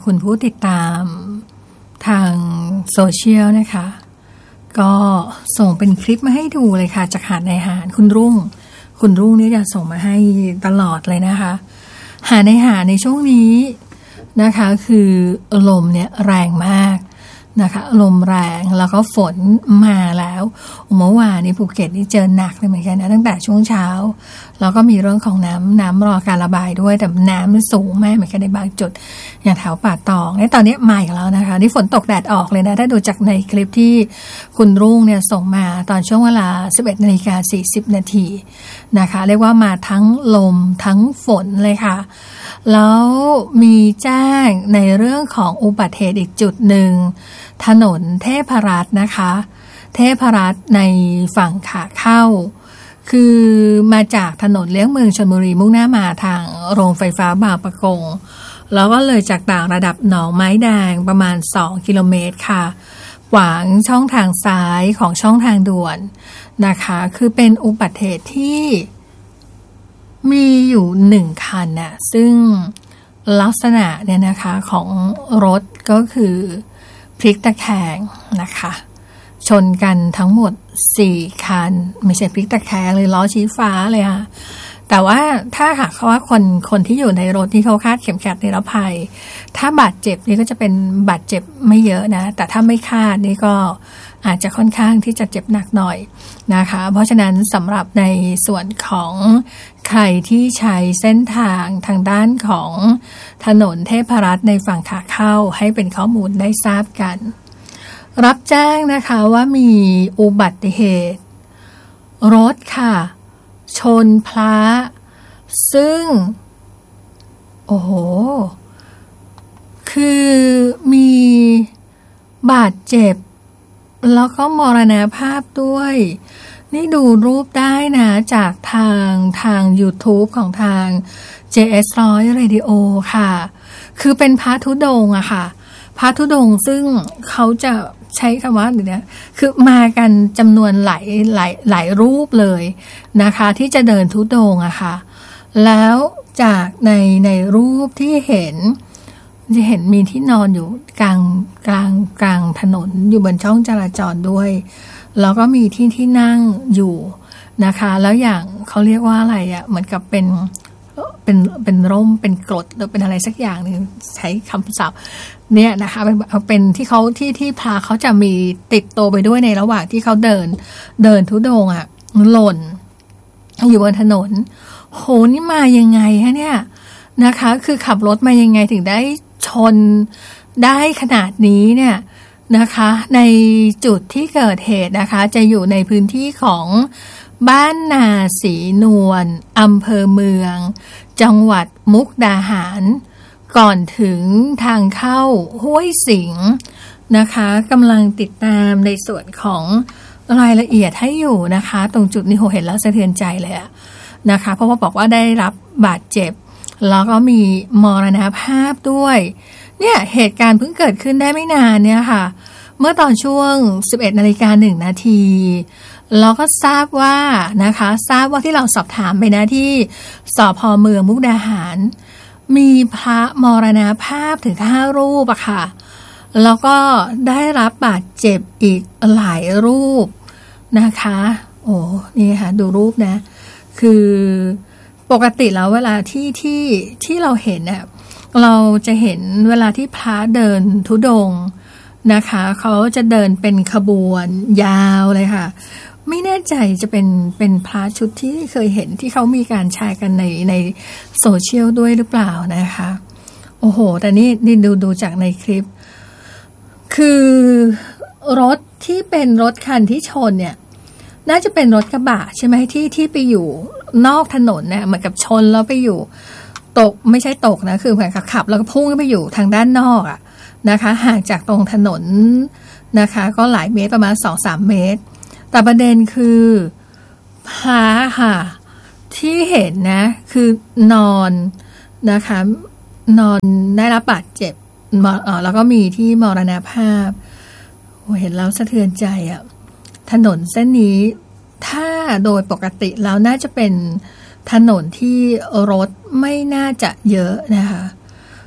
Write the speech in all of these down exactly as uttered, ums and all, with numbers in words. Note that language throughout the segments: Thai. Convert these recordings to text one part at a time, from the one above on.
คุณผู้ติดตามทางโซเชียลนะคะก็ส่งเป็นคลิปมาให้ดูเลยค่ะจากหาดในหาดคุณรุ่งคุณรุ่งนี่จะส่งมาให้ตลอดเลยนะคะหาดในหาดในช่วงนี้นะคะคือลมเนี่ยแรงมากนะคะลมแรงแล้วก็ฝนมาแล้วเมื่อวานนี้ภูเก็ตนี่เจอหนักเลยเหมือนกันนะตั้งแต่ช่วงเช้าแล้วก็มีเรื่องของน้ำน้ำรอการระบายด้วยแต่น้ำมันสูงมากเหมือนกันในบางจุดอย่างแถวป่าตองในตอนนี้มาอีกแล้วนะคะนี่ฝนตกแดดออกเลยนะถ้าดูจากในคลิปที่คุณรุ่งเนี่ยส่งมาตอนช่วงเวลา สิบเอ็ดนาฬิกาสี่สิบนาทีนะคะเรียกว่ามาทั้งลมทั้งฝนเลยค่ะแล้วมีแจ้งในเรื่องของอุบัติเหตุอีกจุดหนึ่งถนนเทพรัตน์นะคะเทพรัตน์ในฝั่งขาเข้าคือมาจากถนนเลี้ยงเมืองชลบุรีมุ่งหน้ามาทางโรงไฟฟ้าบางปะกงแล้วก็เลยจากต่างระดับหนองไม้แดงประมาณสองกิโลเมตรค่ะขวางช่องทางซ้ายของช่องทางด่วนนะคะคือเป็นอุบัติเหตุที่มีอยู่หนึ่งคันน่ะซึ่งลักษณะเนี่ยนะคะของรถก็คือพลิกตะแคงนะคะชนกันทั้งหมดสี่คันไม่ใช่พลิกตะแคงเลยล้อชี้ฟ้าเลยค่ะแต่ว่าถ้าหากว่าคนคนที่อยู่ในรถที่เขาคาดเข็มขัดนิรภัยถ้าบาดเจ็บนี่ก็จะเป็นบาดเจ็บไม่เยอะนะแต่ถ้าไม่คาดนี่ก็อาจจะค่อนข้างที่จะเจ็บหนักหน่อยนะคะเพราะฉะนั้นสำหรับในส่วนของใครที่ใช้เส้นทางทางด้านของถนนเทพรัตน์ในฝั่งขาเข้าให้เป็นข้อมูลได้ทราบกันรับแจ้งนะคะว่ามีอุบัติเหตุรถค่ะชนพระซึ่งโอ้โหคือมีบาดเจ็บแล้วก็มรณภาพด้วยนี่ดูรูปได้นะจากทางทาง YouTube ของทาง เจ เอส หนึ่งร้อย Radio ค่ะคือเป็นพระธุดงค์อะค่ะพระธุดงค์ซึ่งเขาจะใช้คำว่าเนี่ยคือมากันจำนวนหลายหลายหลายรูปเลยนะคะที่จะเดินธุดงค์อะค่ะแล้วจากในในรูปที่เห็นจะเห็นมีที่นอนอยู่กลางกลางกลางถนนอยู่บนช่องจราจรด้วยแล้วก็มีที่ที่นั่งอยู่นะคะแล้วอย่างเขาเรียกว่าอะไรอะเหมือนกับเป็นเป็นเป็นร่มเป็นกรดหรือเป็นอะไรสักอย่างนึงใช้คำศัพท์เนี่ยนะคะเป็นเป็นที่เขาที่ที่พาเขาจะมีติดตัวไปด้วยในระหว่างที่เขาเดินเดินธุดงค์อะหล่นอยู่บนถนนโหนี่มายังไงฮะเนี่ยนะคะคือขับรถมายังไงถึงได้ชนได้ขนาดนี้เนี่ยนะคะในจุดที่เกิดเหตุนะคะจะอยู่ในพื้นที่ของบ้านนาศรีนวลอำเภอเมืองจังหวัดมุกดาหารก่อนถึงทางเข้าห้วยสิงห์นะคะกำลังติดตามในส่วนของรายละเอียดให้อยู่นะคะตรงจุดนี้โหเห็นแล้วสะเทือนใจเลยอะนะคะเพราะว่าบอกว่าได้รับบาดเจ็บแล้วก็มีมรณภาพด้วยเนี่ยเหตุการณ์เพิ่งเกิดขึ้นได้ไม่นานเนี่ยค่ะเมื่อตอนช่วง สิบเอ็ดนาฬิกาหนึ่งนาทีเราก็ทราบว่านะคะทราบว่าที่เราสอบถามไปนะที่สภ.เมืองมุกดาหารมีพระมรณภาพถึงห้ารูปอะค่ะแล้วก็ได้รับบาดเจ็บอีกหลายรูปนะคะโอ้นี่ค่ะดูรูปนะคือปกติแล้วเวลาที่ที่ที่เราเห็นเนี่ยเราจะเห็นเวลาที่พระเดินธุดงค์นะคะเขาจะเดินเป็นขบวนยาวเลยค่ะไม่แน่ใจจะเป็นเป็นพระชุดที่เคยเห็นที่เขามีการแชร์กันในในโซเชียลด้วยหรือเปล่านะคะโอ้โหแต่นี่นี่ดูดูจากในคลิปคือรถที่เป็นรถคันที่ชนเนี่ยน่าจะเป็นรถกระบะใช่ไหมที่ที่ไปอยู่นอกถนนเนี่ยเหมือนกับชนแล้วไปอยู่ตกไม่ใช่ตกนะคือเหมือนกับขับแล้วก็พุ่งไปอยู่ทางด้านนอกอะนะคะห่างจากตรงถนนนะคะก็หลายเมตรประมาณ สองถึงสาม เมตรแต่ประเด็นคือพระค่ะที่เห็นนะคือนอนนะคะนอนได้รับบาดเจ็บแล้วก็มีที่มรณภาพเห็นแล้วสะเทือนใจอะถนนเส้นนี้ถ้าโดยปกติแล้วน่าจะเป็นถนนที่รถไม่น่าจะเยอะนะคะ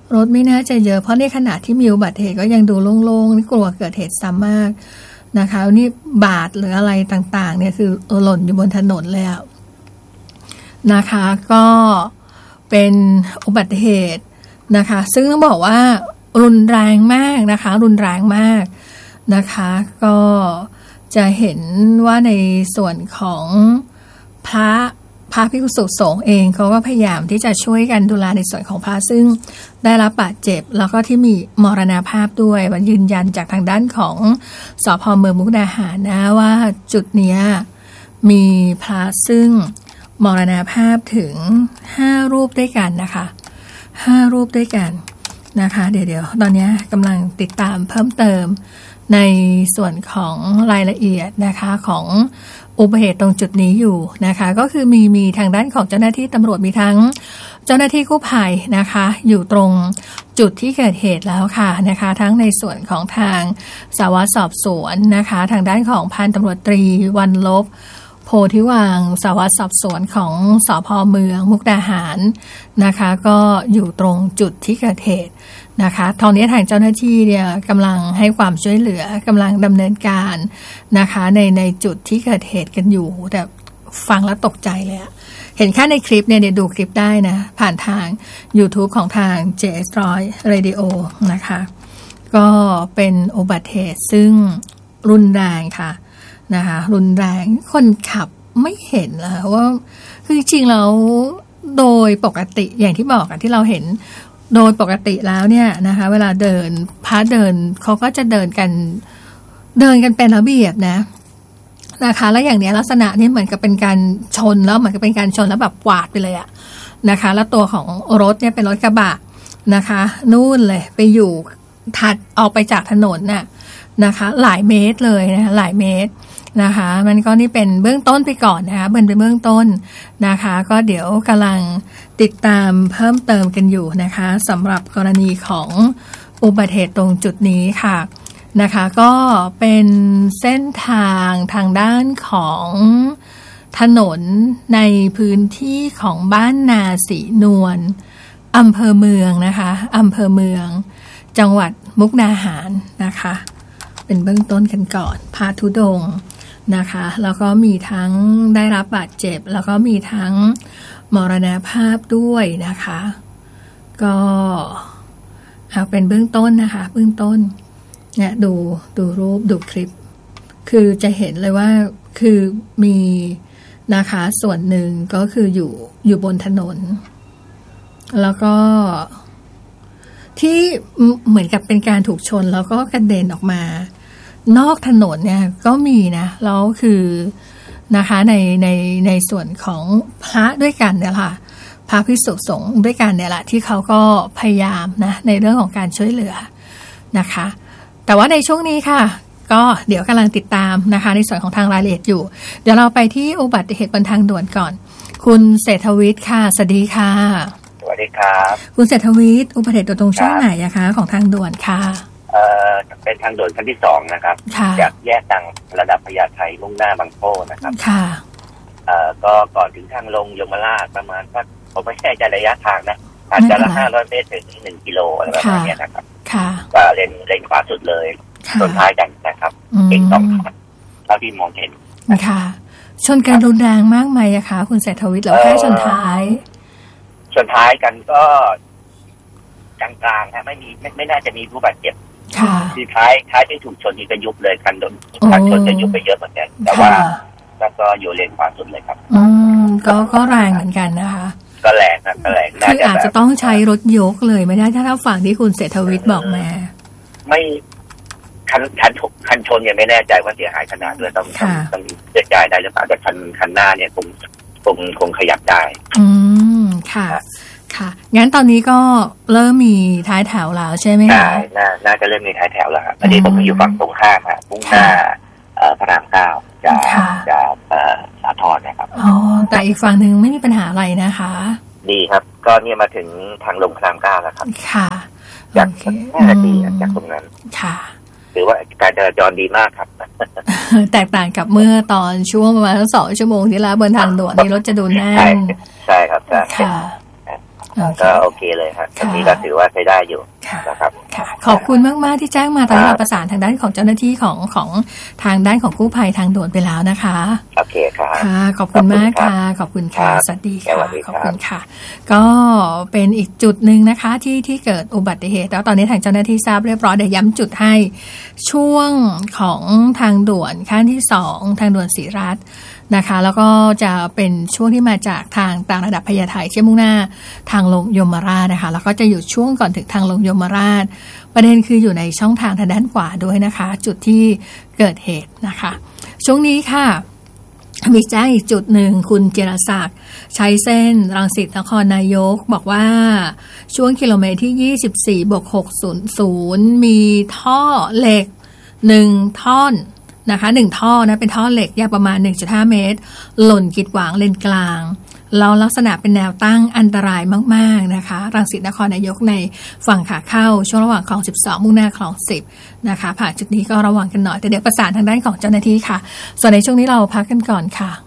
รถไม่น่าจะเยอะเพราะในขณะที่มีอุบัติเหตุก็ยังดูโล่งๆนี่กลัวเกิดเหตุซ้ำมากนะคะนี่บาดหรืออะไรต่างๆเนี่ยคือหล่นอยู่บนถนนเลยนะคะก็เป็นอุบัติเหตุนะคะซึ่งต้องบอกว่ารุนแรงมากนะคะรุนแรงมากนะคะก็จะเห็นว่าในส่วนของพระพระภิกษุสงฆ์เองเขาก็พยายามที่จะช่วยกันดูแลในส่วนของพระซึ่งได้รับบาดเจ็บแล้วก็ที่มีมรณภาพด้วยวันยืนยันจากทางด้านของสภ.เมืองมุกดาหารนะว่าจุดนี้มีพระซึ่งมรณภาพถึงห้ารูปด้วยกันนะคะห้ารูปด้วยกันนะคะเดี๋ยวเดี๋ยวตอนนี้กำลังติดตามเพิ่มเติมในส่วนของรายละเอียดนะคะของอุบัติเหตุตรงจุดนี้อยู่นะคะก็คือมีมีทางด้านของเจ้าหน้าที่ตำรวจมีทั้งเจ้าหน้าที่กู้ภัยนะคะอยู่ตรงจุดที่เกิดเหตุแล้วค่ะนะคะทั้งในส่วนของทางสารวัตรสอบสวนนะคะทางด้านของพันตำรวจตรีวันลบโพธิวังสารวัตรสอบสวนของสภ.เมืองมุกดาหารนะคะก็อยู่ตรงจุดที่เกิดเหตุนะคะตอนนี้ทางเจ้าหน้าที่เนี่ยกำลังให้ความช่วยเหลือกำลังดำเนินการนะคะในในจุดที่เกิดเหตุกันอยู่แต่ฟังแล้วตกใจเลยอะเห็นแค่ในคลิปเนี่ยเดี๋ยวดูคลิปได้นะผ่านทาง YouTube ของทาง เจ เอส หนึ่งร้อย Radio นะคะก็เป็นอุบัติเหตุซึ่งรุนแรงค่ะนะคะรุนแรงคนขับไม่เห็นแล้วว่าคือจริงๆแล้วโดยปกติอย่างที่บอกอะที่เราเห็นโดยปกติแล้วเนี่ยนะคะเวลาเดินพาเดินเขาก็จะเดินกันเดินกันเป็นระเบียบนะนะคะแล้วอย่างนี้ลักษณะนี้เหมือนกับเป็นการชนแล้วเหมือนกับเป็นการชนแล้วแบบกวาดไปเลยอะนะคะแล้วตัวของรถเนี่ยเป็นรถกระบะนะคะนู่นเลยไปอยู่ถัดออกไปจากถนนน่ะนะคะหลายเมตรเลยนะหลายเมตรนะคะมันก็นี่เป็นเบื้องต้นไปก่อนนะคะเป็นเบื้องต้นนะคะก็เดี๋ยวกำลังติดตามเพิ่มเติมกันอยู่นะคะสำหรับกรณีของอุบัติเหตุตรงจุดนี้ค่ะนะคะก็เป็นเส้นทางทางด้านของถนนในพื้นที่ของบ้านนาศรีนวลอำเภอเมืองนะคะอำเภอเมืองจังหวัดมุกดาหารนะคะเป็นเบื้องต้นกันก่อนพระธุดงค์นะคะแล้วก็มีทั้งได้รับบาดเจ็บแล้วก็มีทั้งมรณภาพด้วยนะคะก็เอาเป็นเบื้องต้นนะคะเบื้องต้นเนี่ยดูดูรูปดูคลิปคือจะเห็นเลยว่าคือมีนะคะส่วนหนึ่งก็คืออยู่อยู่บนถนนแล้วก็ที่เหมือนกับเป็นการถูกชนแล้วก็กระเด็นออกมานอกถนนเนี่ยก็มีนะแล้วคือนะคะในในในส่วนของพระด้วยกันเนี่ยค่ะพระภิกษุสงฆ์ด้วยกันเนี่ยแหละที่เขาก็พยายามนะในเรื่องของการช่วยเหลือนะคะแต่ว่าในช่วงนี้ค่ะก็เดี๋ยวกำลังติดตามนะคะในส่วนของทางรายละเอียดอยู่เดี๋ยวเราไปที่อุบัติเหตุบนทางด่วนก่อนคุณเศรษฐวิทย์ค่ะสวัสดีค่ะสวัสดีครับคุณเศรษฐวิทย์อุบัติเหตุตรงช่วงไหนอะคะของทางด่วนค่ะเอ่อเป็นทางด่วนขั้นที่สองนะครับจากแยกต่างระดับพญาไทมุ่งหน้าบางโพนะครับค่ะเอ่อก็ก่อนถึงทางลงยมราชประมาณสักผมไม่แน่ใจระยะทางนะอาจจะละห้าร้อยเมตรถึงหนึ่งกิโลอะไรประมาณนี้นะครับค่ะก็เลนเลนขวาสุดเลยชนท้ายกันนะครับเก่งสองคันเท่าที่มองเห็นค่ะชนกันรุนแรงมากไหมอะคะคุณเศรษฐวิทย์หรือแค่ชนท้ายชนท้ายกันก็กลางๆฮะไม่มีไม่ไม่น่าจะมีผู้บาดเจ็บที่ท้ายท้ายที่ถูกชนนี่ก็ยุบเลยคันโดนคันชนจะยุบไปเยอะเหมือนกันแต่ว่าก็อยู่เลนขวาสุดเลยครับอืมก็ก็แรงเหมือนกันนะคะก็แรงนะก็แรงคืออาจจะต้องใช้รถยกเลยไม่ได้ถ้าถ้าฝั่งที่คุณเศรษฐวิทย์บอกมาไม่คันคันคันชนยังไม่แน่ใจว่าเสียหายขนาดเลยต้องต้องกระจายได้หรือเปล่าแต่คันคันหน้าเนี่ยคงคงคงขยับได้อืมค่ะค่ะงั้นตอนนี้ก็เริ่มมีท้ายแถวแล้วใช่ไหมคะใช่น่าน่าจะเริ่มมีท้ายแถวแล้วครับอันนี้ผมอยู่ฝั่งตรงข้ามค่ะมุ่งหน้าพระรามเก้าจากจากสาทรนะครับอ๋อแต่อีกฝั่งหนึ่งไม่มีปัญหาอะไรนะคะดีครับก็เนี่ยมาถึงทางลงพระรามเก้าแล้วครับค่ะจากแค่นาทีจากตรงนั้นค่ะถือว่าการจราจรดีมากครับแตกต่างกับเมื่อตอนช่วงประมาณสองชั่วโมงที่แล้วบนทางด่วนนี่รถจะดูแน่นใช่ครับใช่ค่ะก็โอเคเลยครับตรงนี้ก็ถือว่าใช้ได้อยู่นะครับขอบคุณมากๆที่แจ้งมาตอนนี้เราประสานทางด้านของเจ้าหน้าที่ของของทางด้านของกู้ภัยทางด่วนไปแล้วนะคะโอเคครับค่ะขอบคุณมากค่ะขอบคุณค่ะสวัสดีค่ะขอบคุณค่ะก็เป็นอีกจุดหนึ่งนะคะที่ที่เกิดอุบัติเหตุแล้วตอนนี้ทางเจ้าหน้าที่ทราบเรียบร้อยเดี๋ยวย้ำจุดให้ช่วงของทางด่วนขั้นที่สองทางด่วนศรีรัตน์นะคะแล้วก็จะเป็นช่วงที่มาจากทางต่างระดับพญาไทเชื่อมุ่งหน้าทางลงยมราชนะคะแล้วก็จะอยู่ช่วงก่อนถึงทางลงยมราชประเด็นคืออยู่ในช่องทางทางด้านขวาด้วยนะคะจุดที่เกิดเหตุนะคะช่วงนี้ค่ะมีแจ้งอีกจุดหนึ่งคุณเจรศักดิ์ใช้เส้นรังสิตนครนายกบอกว่าช่วงกิโลเมตรที่ยี่สิบสี่บวกหกสิบมีท่อเหล็กหนึ่งท่อนนะคะหนึ่งท่อนะเป็นท่อเหล็กยาวประมาณ หนึ่งจุดห้า เมตรหล่นกีดขวางเลนกลางแล้วลักษณะเป็นแนวตั้งอันตรายมากๆนะคะรังสิตนครนายกในฝั่งขาเข้าช่วงระหว่างคลองสิบสองมุ่งหน้าคลองสิบนะคะผ่านจุดนี้ก็ระวังกันหน่อยแต่เดี๋ยวประสานทางด้านของเจ้าหน้าที่ค่ะส่วนในช่วงนี้เราพักกันก่อนค่ะ